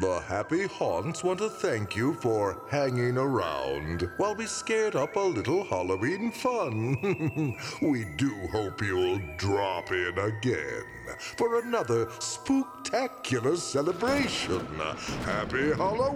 The Happy Haunts want to thank you for hanging around while we scared up a little Halloween fun. We do hope you'll drop in again for another spooktacular celebration. Happy Halloween!